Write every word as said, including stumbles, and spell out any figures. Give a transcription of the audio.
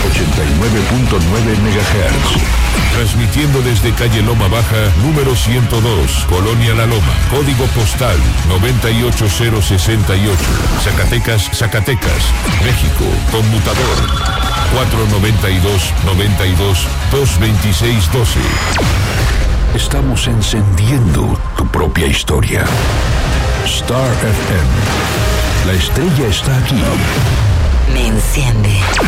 ochenta y nueve punto nueve megahertz. Transmitiendo desde calle Loma Baja, número ciento dos, Colonia La Loma, código postal noventa y ocho cero sesenta y ocho, Zacatecas, Zacatecas, México, conmutador cuatro noventa y dos, noventa y dos, dos veintiséis doce. Estamos encendiendo tu propia historia. Star F M. La estrella está aquí. Me enciende.